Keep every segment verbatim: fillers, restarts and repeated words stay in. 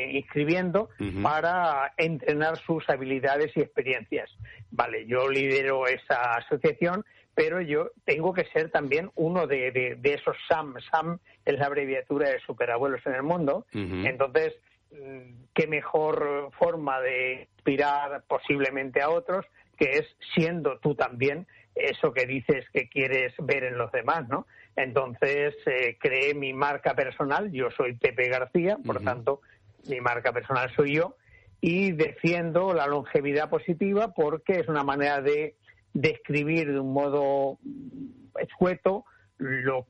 inscribiendo uh-huh. para entrenar sus habilidades y experiencias. Vale, yo lidero esa asociación, pero yo tengo que ser también uno de, de, de esos S A M. S A M es la abreviatura de Superabuelos en el Mundo. Uh-huh. Entonces, qué mejor forma de inspirar posiblemente a otros que es siendo tú también eso que dices que quieres ver en los demás, ¿no? Entonces, eh, creé mi marca personal, yo soy Pepe García, por uh-huh. tanto, mi marca personal soy yo, y defiendo la longevidad positiva porque es una manera de describir de un modo escueto lo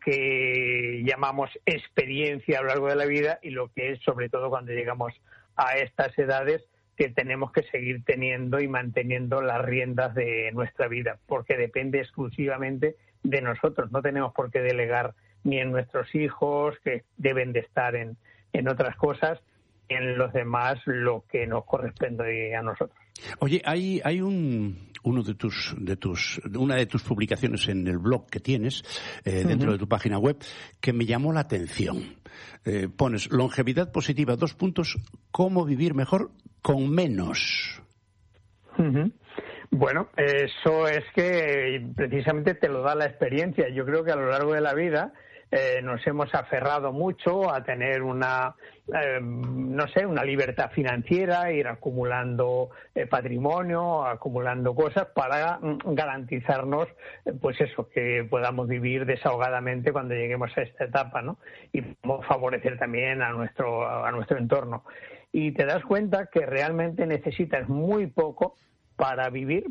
que llamamos experiencia a lo largo de la vida y lo que es, sobre todo, cuando llegamos a estas edades, que tenemos que seguir teniendo y manteniendo las riendas de nuestra vida, porque depende exclusivamente de nosotros. No tenemos por qué delegar ni en nuestros hijos, que deben de estar en, en otras cosas, ni en los demás lo que nos corresponde a nosotros. Oye, hay hay un uno de tus de tus una de tus publicaciones en el blog que tienes eh, dentro uh-huh. de tu página web que me llamó la atención. Eh, pones longevidad positiva, dos puntos, cómo vivir mejor con menos. Uh-huh. Bueno, eso es que precisamente te lo da la experiencia. Yo creo que a lo largo de la vida eh, nos hemos aferrado mucho a tener una, eh, no sé, una libertad financiera, ir acumulando eh, patrimonio, acumulando cosas para mm, garantizarnos, eh, pues eso, que podamos vivir desahogadamente cuando lleguemos a esta etapa, ¿no? Y podamos favorecer también a nuestro, a nuestro entorno. Y te das cuenta que realmente necesitas muy poco para vivir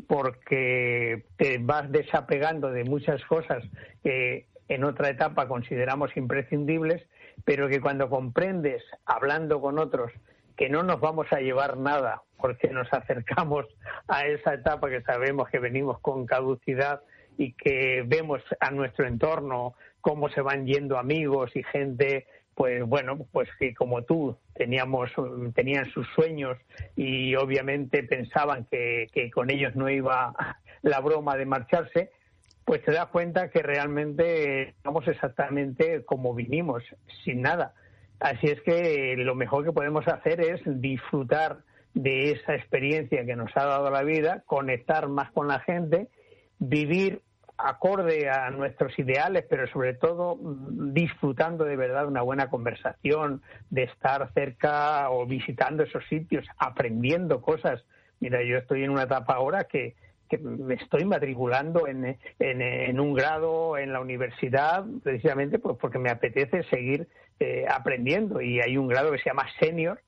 porque te vas desapegando de muchas cosas que en otra etapa consideramos imprescindibles, pero que cuando comprendes, hablando con otros, que no nos vamos a llevar nada porque nos acercamos a esa etapa que sabemos que venimos con caducidad y que vemos a nuestro entorno cómo se van yendo amigos y gente, pues bueno, pues que como tú teníamos tenían sus sueños y obviamente pensaban que, que con ellos no iba la broma de marcharse, pues te das cuenta que realmente estamos exactamente como vinimos, sin nada. Así es que lo mejor que podemos hacer es disfrutar de esa experiencia que nos ha dado la vida, conectar más con la gente, vivir acorde a nuestros ideales, pero sobre todo disfrutando de verdad una buena conversación, de estar cerca o visitando esos sitios, aprendiendo cosas. Mira, yo estoy en una etapa ahora que que me estoy matriculando en, en, en un grado en la universidad precisamente pues porque me apetece seguir eh, aprendiendo, y hay un grado que se llama senior,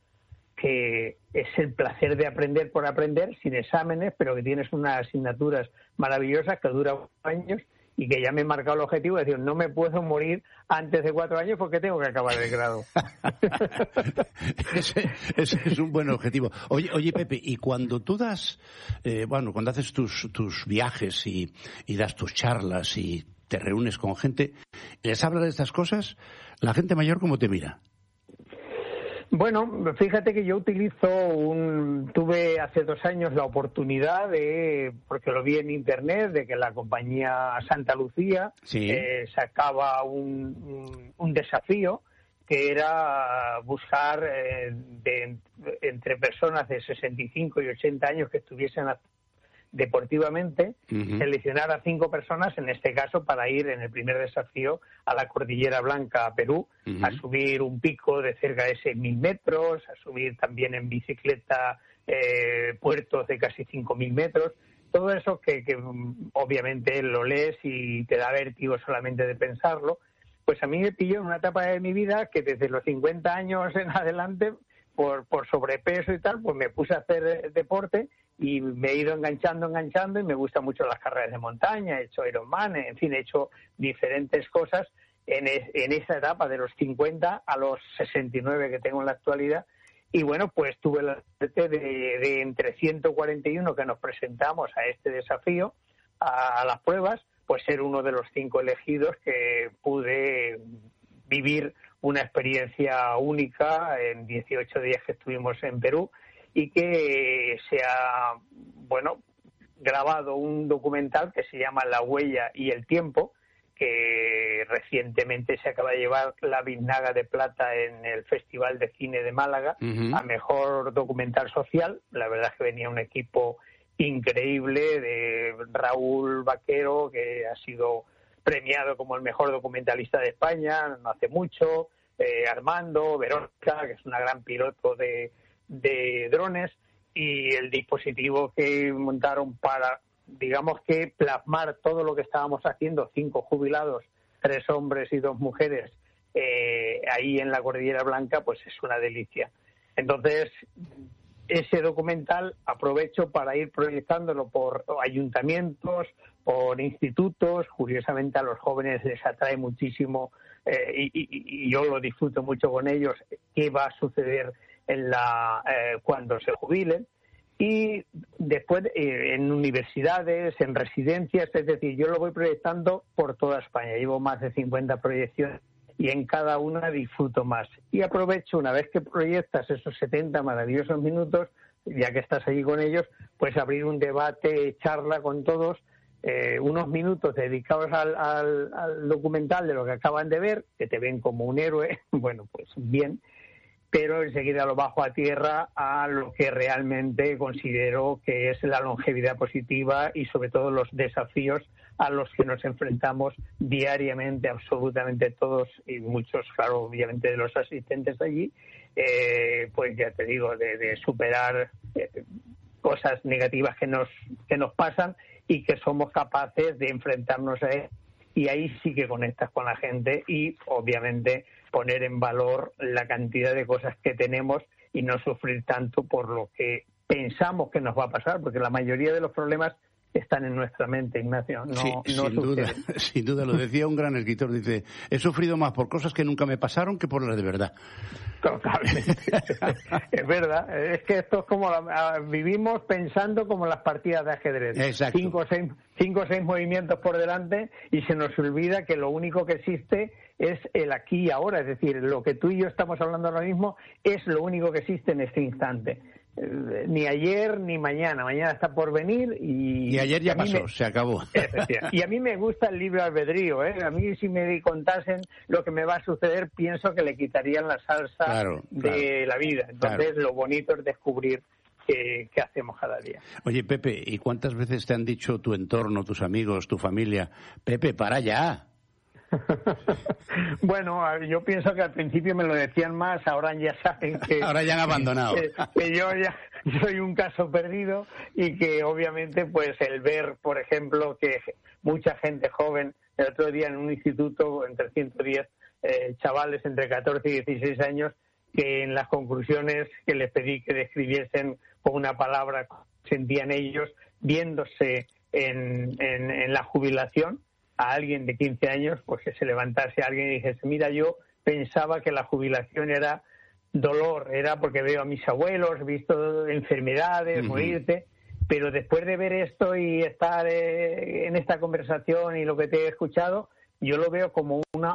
que es el placer de aprender por aprender, sin exámenes, pero que tienes unas asignaturas maravillosas que duran años y que ya me he marcado el objetivo de decir, no me puedo morir antes de cuatro años porque tengo que acabar el grado. ese, ese es un buen objetivo. Oye, oye Pepe, y cuando tú das, eh, bueno, cuando haces tus, tus viajes y, y das tus charlas y te reúnes con gente, ¿les hablas de estas cosas? ¿La gente mayor cómo te mira? Bueno, fíjate que yo utilizo un... Tuve hace dos años la oportunidad de, porque lo vi en internet, de que la compañía Santa Lucía sí. eh, sacaba un, un, un desafío que era buscar eh, de, entre personas de sesenta y cinco y ochenta años que estuviesen deportivamente, uh-huh. seleccionar a cinco personas, en este caso, para ir en el primer desafío a la Cordillera Blanca, a Perú, uh-huh. a subir un pico de cerca de seis mil metros, a subir también en bicicleta eh, puertos de casi cinco mil metros. Todo eso que, que obviamente lo lees y te da vértigo solamente de pensarlo. Pues a mí me pilló en una etapa de mi vida que desde los cincuenta años en adelante, por, por sobrepeso y tal, pues me puse a hacer deporte y me he ido enganchando, enganchando, y me gustan mucho las carreras de montaña, he hecho Ironman, en fin, he hecho diferentes cosas en, es, en esa etapa de los cincuenta a los sesenta y nueve que tengo en la actualidad. Y bueno, pues tuve la suerte de, de entre ciento cuarenta y uno que nos presentamos a este desafío, a, a las pruebas, pues ser uno de los cinco elegidos que pude vivir una experiencia única en dieciocho días que estuvimos en Perú, y que se ha, bueno, grabado un documental que se llama La huella y el tiempo, que recientemente se acaba de llevar la Biznaga de Plata en el Festival de Cine de Málaga, uh-huh. a mejor documental social. La verdad es que venía un equipo increíble de Raúl Vaquero, que ha sido premiado como el mejor documentalista de España no hace mucho, eh, Armando, Verónica, que es una gran piloto de, de drones, y el dispositivo que montaron para, digamos que plasmar todo lo que estábamos haciendo, cinco jubilados, tres hombres y dos mujeres, eh, ahí en la Cordillera Blanca, pues es una delicia. Entonces, ese documental aprovecho para ir proyectándolo por ayuntamientos, por institutos. Curiosamente a los jóvenes les atrae muchísimo, eh, y, y, y yo lo disfruto mucho con ellos, qué va a suceder en la eh, cuando se jubilen. Y después eh, en universidades, en residencias, es decir, yo lo voy proyectando por toda España. Llevo más de cincuenta proyecciones y en cada una disfruto más. Y aprovecho, una vez que proyectas esos setenta maravillosos minutos, ya que estás allí con ellos, pues abrir un debate, charla con todos, eh, unos minutos dedicados al, al, al documental de lo que acaban de ver, que te ven como un héroe, bueno, pues bien, pero enseguida lo bajo a tierra a lo que realmente considero que es la longevidad positiva y sobre todo los desafíos a los que nos enfrentamos diariamente, absolutamente todos y muchos, claro, obviamente de los asistentes allí, eh, pues ya te digo, de, de superar eh, cosas negativas que nos que nos pasan y que somos capaces de enfrentarnos a él. Y ahí sí que conectas con la gente y, obviamente, poner en valor la cantidad de cosas que tenemos y no sufrir tanto por lo que pensamos que nos va a pasar, porque la mayoría de los problemas están en nuestra mente, Ignacio. No, sí, no sin sucede. duda, sin duda. Lo decía un gran escritor, dice, he sufrido más por cosas que nunca me pasaron que por las de verdad. Totalmente. Es verdad. Es que esto es como la, vivimos pensando como las partidas de ajedrez. Exacto. Cinco o seis, cinco o seis movimientos por delante y se nos olvida que lo único que existe es el aquí y ahora. Es decir, lo que tú y yo estamos hablando ahora mismo es lo único que existe en este instante. Eh, ni ayer ni mañana. Mañana está por venir y... Y ayer ya pasó, me... se acabó. Y a mí me gusta el libre albedrío, ¿eh? A mí si me contasen lo que me va a suceder, pienso que le quitarían la salsa claro, de claro, la vida. Entonces claro. Lo bonito es descubrir qué, qué hacemos cada día. Oye, Pepe, ¿y cuántas veces te han dicho tu entorno, tus amigos, tu familia, Pepe, para ya? Bueno, yo pienso que al principio me lo decían más, ahora ya saben que... ahora ya han abandonado. Que, que yo ya soy un caso perdido y que obviamente pues el ver, por ejemplo, que mucha gente joven, el otro día en un instituto, entre ciento diez eh, chavales entre catorce y dieciséis años, que en las conclusiones que les pedí que describiesen con una palabra sentían ellos, viéndose en, en, en la jubilación, a alguien de quince años, pues que se levantase alguien y dijese, mira, yo pensaba que la jubilación era dolor, era porque veo a mis abuelos, he visto enfermedades, uh-huh. morirte, pero después de ver esto y estar eh, en esta conversación y lo que te he escuchado, yo lo veo como una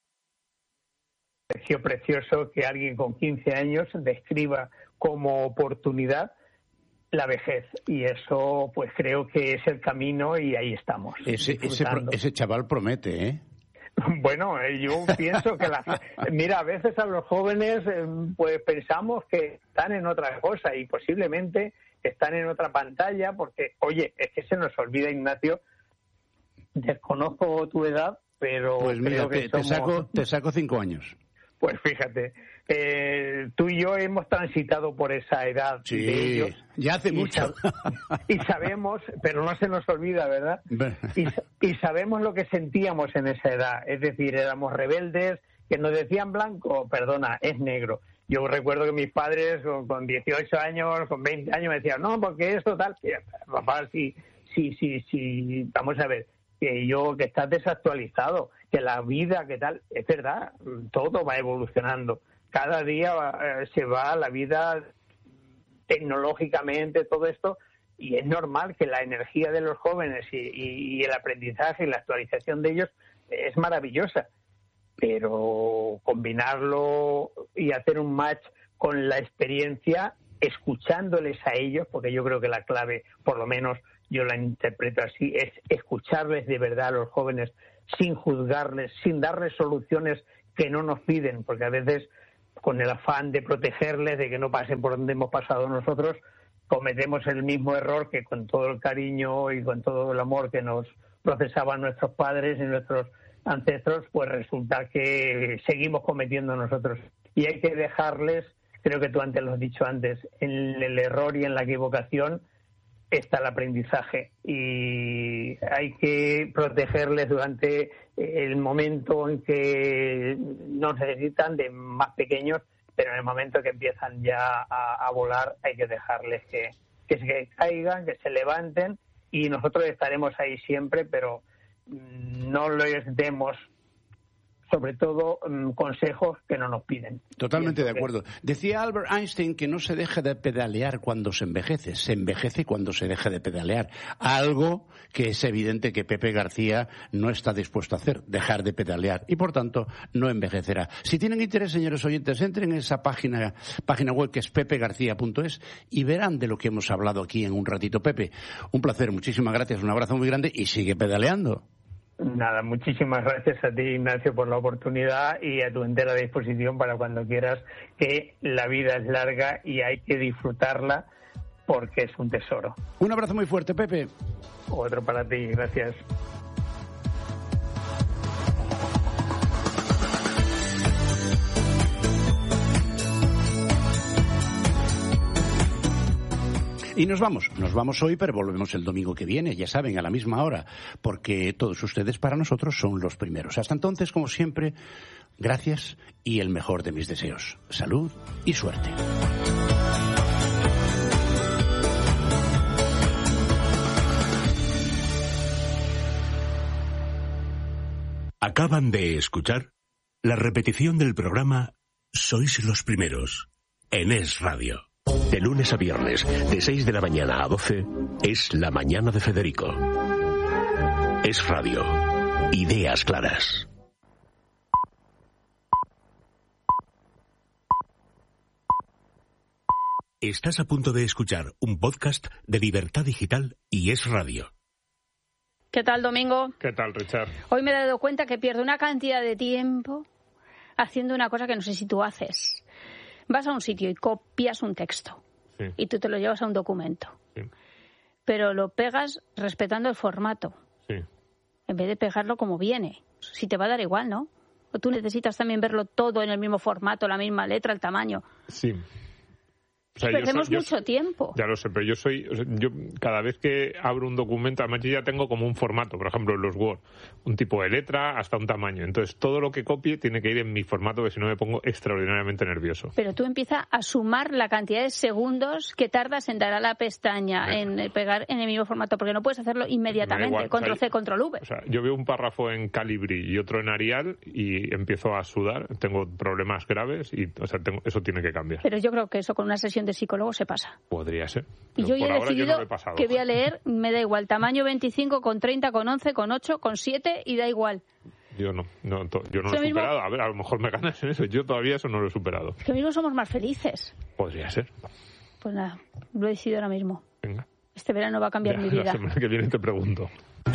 pareció precioso que alguien con quince años describa como oportunidad la vejez, y eso pues creo que es el camino y ahí estamos. Ese, ese, ese chaval promete, ¿eh? Bueno, yo pienso que la, mira, a veces a los jóvenes pues pensamos que están en otra cosa y posiblemente están en otra pantalla porque, oye, es que se nos olvida, Ignacio, desconozco tu edad, pero pues mira, creo que te, somos... te saco te saco cinco años. Pues fíjate, eh, tú y yo hemos transitado por esa edad sí, de ellos. Ya hace y mucho. Sab- y sabemos, pero no se nos olvida, ¿verdad? y, y sabemos lo que sentíamos en esa edad. Es decir, éramos rebeldes, que nos decían blanco, perdona, es negro. Yo recuerdo que mis padres con, con dieciocho años, con veinte años, me decían, no, porque esto tal. Y, papá, sí, sí, sí, sí, vamos a ver. Que yo, que estás desactualizado, que la vida, que tal, es verdad, todo va evolucionando. Cada día eh, se va la vida tecnológicamente, todo esto, y es normal que la energía de los jóvenes y, y, y el aprendizaje y la actualización de ellos es maravillosa, pero combinarlo y hacer un match con la experiencia, escuchándoles a ellos, porque yo creo que la clave, por lo menos yo la interpreto así, es escucharles de verdad a los jóvenes sin juzgarles, sin darles soluciones que no nos piden, porque a veces con el afán de protegerles, de que no pasen por donde hemos pasado nosotros, cometemos el mismo error que con todo el cariño y con todo el amor que nos procesaban nuestros padres y nuestros ancestros, pues resulta que seguimos cometiendo nosotros. Y hay que dejarles, creo que tú antes lo has dicho antes, en el error y en la equivocación está el aprendizaje, y hay que protegerles durante el momento en que nos necesitan, de más pequeños, pero en el momento que empiezan ya a, a volar hay que dejarles que, que se caigan, que se levanten, y nosotros estaremos ahí siempre, pero no les demos, sobre todo, um, consejos que no nos piden. Totalmente de acuerdo. Decía Albert Einstein que no se deja de pedalear cuando se envejece, se envejece cuando se deja de pedalear. Algo que es evidente que Pepe García no está dispuesto a hacer, dejar de pedalear, y por tanto no envejecerá. Si tienen interés, señores oyentes, entren en esa página, página web que es pepe garcía punto es y verán de lo que hemos hablado aquí en un ratito. Pepe, un placer, muchísimas gracias, un abrazo muy grande y sigue pedaleando. Nada, muchísimas gracias a ti, Ignacio, por la oportunidad, y a tu entera disposición para cuando quieras, que la vida es larga y hay que disfrutarla porque es un tesoro. Un abrazo muy fuerte, Pepe. Otro para ti, gracias. Y nos vamos, nos vamos hoy, pero volvemos el domingo que viene, ya saben, a la misma hora, porque todos ustedes para nosotros son los primeros. Hasta entonces, como siempre, gracias y el mejor de mis deseos. Salud y suerte. Acaban de escuchar la repetición del programa Sois los Primeros, en Es Radio. De lunes a viernes, de seis de la mañana a doce, es La Mañana de Federico. Es Radio. Ideas claras. Estás a punto de escuchar un podcast de Libertad Digital y Es Radio. ¿Qué tal, Domingo? ¿Qué tal, Richard? Hoy me he dado cuenta que pierdo una cantidad de tiempo haciendo una cosa que no sé si tú haces. Vas a un sitio y copias un texto, sí, y tú te lo llevas a un documento, sí, pero lo pegas respetando el formato, sí, en vez de pegarlo como viene. Si te va a dar igual, ¿no? O tú necesitas también verlo todo en el mismo formato, la misma letra, el tamaño. Sí. O sea, Perdemos yo soy, mucho yo, tiempo. Ya lo sé, pero yo soy... O sea, yo cada vez que abro un documento, además yo ya tengo como un formato, por ejemplo, en los Word, un tipo de letra hasta un tamaño. Entonces, todo lo que copie tiene que ir en mi formato, que si no me pongo extraordinariamente nervioso. Pero tú empiezas a sumar la cantidad de segundos que tardas en dar a la pestaña, eh. en pegar en el mismo formato, porque no puedes hacerlo inmediatamente. Control C, Control V. O sea, yo veo un párrafo en Calibri y otro en Arial y empiezo a sudar. Tengo problemas graves y, o sea, tengo, eso tiene que cambiar. Pero yo creo que eso con una sesión de psicólogo se pasa. Podría ser. Y yo ya he decidido yo no que voy a leer, me da igual, tamaño veinticinco, con treinta, con once, con ocho, con siete, y da igual. Yo no, no to, yo no lo he mismo, superado. A ver, a lo mejor me ganas en eso. Yo todavía eso no lo he superado. Que mismo somos más felices. Podría ser. Pues nada, lo he decidido ahora mismo. Venga. Este verano va a cambiar ya, mi vida. La semana que viene te pregunto.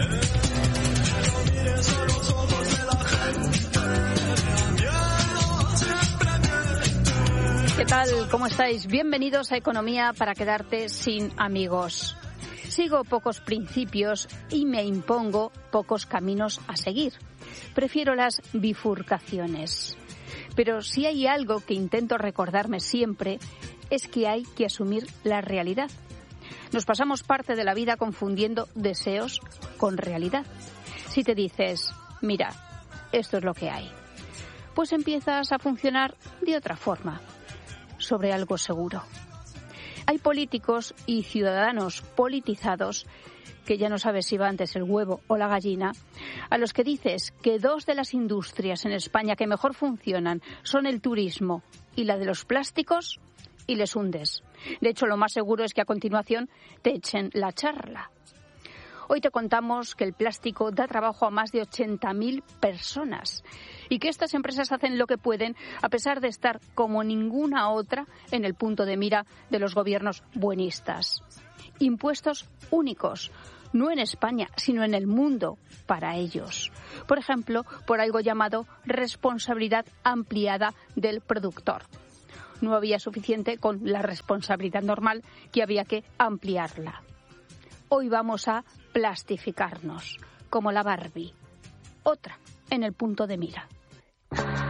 ¿Qué tal? ¿Cómo estáis? Bienvenidos a Economía para quedarte sin amigos. Sigo pocos principios y me impongo pocos caminos a seguir. Prefiero las bifurcaciones. Pero si hay algo que intento recordarme siempre, es que hay que asumir la realidad. Nos pasamos parte de la vida confundiendo deseos con realidad. Si te dices, mira, esto es lo que hay, pues empiezas a funcionar de otra forma, sobre algo seguro. Hay políticos y ciudadanos politizados que ya no sabes si va antes el huevo o la gallina, a los que dices que dos de las industrias en España que mejor funcionan son el turismo y la de los plásticos, y les hundes. De hecho, lo más seguro es que a continuación te echen la charla. Hoy te contamos que el plástico da trabajo a más de ochenta mil personas y que estas empresas hacen lo que pueden a pesar de estar como ninguna otra en el punto de mira de los gobiernos buenistas. Impuestos únicos, no en España, sino en el mundo, para ellos. Por ejemplo, por algo llamado responsabilidad ampliada del productor. No había suficiente con la responsabilidad normal, que había que ampliarla. Hoy vamos a plastificarnos, como la Barbie. Otra en el punto de mira.